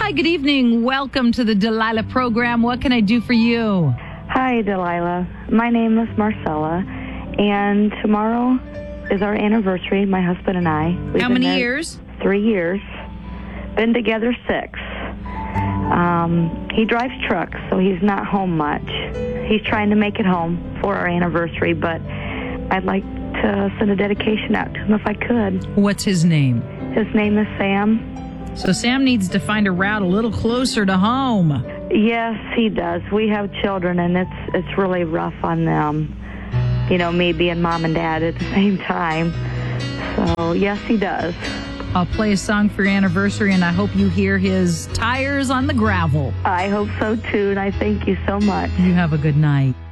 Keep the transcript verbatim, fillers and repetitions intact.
Hi, good evening. Welcome to the Delilah program. What can I do for you? Hi, Delilah. My name is Marcella, and tomorrow is our anniversary, my husband and I. We've How been many married years? Three years. Been together six. Um, he drives trucks, so he's not home much. He's trying to make it home for our anniversary, but I'd like to send a dedication out to him if I could. What's his name? His name is Sam. So Sam needs to find a route a little closer to home. Yes, he does. We have children, and it's it's really rough on them. You know, me being mom and dad at the same time. So, yes, he does. I'll play a song for your anniversary, and I hope you hear his tires on the gravel. I hope so, too, and I thank you so much. You have a good night.